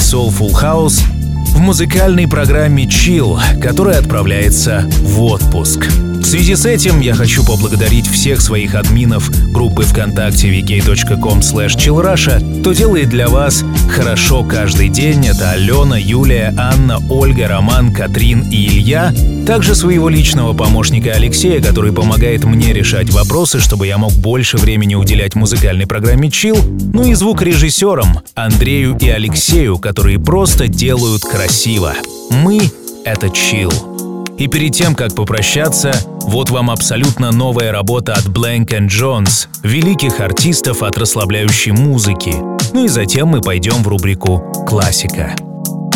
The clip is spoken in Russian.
Soulful House в музыкальной программе Chill, которая отправляется в отпуск. В связи с этим я хочу поблагодарить всех своих админов группы ВКонтакте vk.com/chillrusha, кто делает для вас хорошо каждый день. Это Алена, Юлия, Анна, Ольга, Роман, Катрин и Илья. Также своего личного помощника Алексея, который помогает мне решать вопросы, чтобы я мог больше времени уделять музыкальной программе Chill. Ну и звукорежиссерам Андрею и Алексею, которые просто делают красиво. Мы — это Chill. И перед тем, как попрощаться, вот вам абсолютно новая работа от Blank & Jones, великих артистов от расслабляющей музыки. Ну и затем мы пойдем в рубрику «Классика».